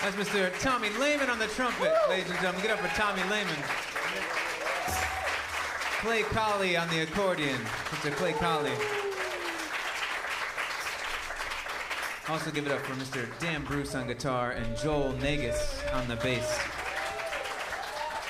That's Mr. Tommy Lehman on the trumpet, ladies and gentlemen. Get up for Tommy Lehman. Clay Colley on the accordion. Mr. Clay Colley. Also give it up for Mr. Dan Bruce on guitar and Joel Negus on the bass.